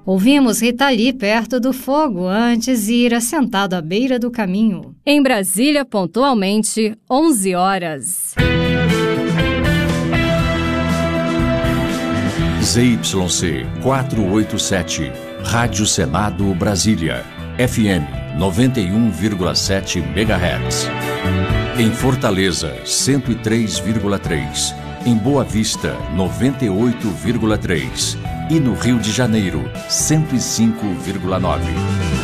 Ouvimos Rita Lee perto do fogo antes ir assentado à beira do caminho. Em Brasília, pontualmente, 11 horas. ZYC 487, Rádio Senado Brasília, FM 91,7 MHz. Em Fortaleza, 103,3. Em Boa Vista, 98,3. E no Rio de Janeiro, 105,9.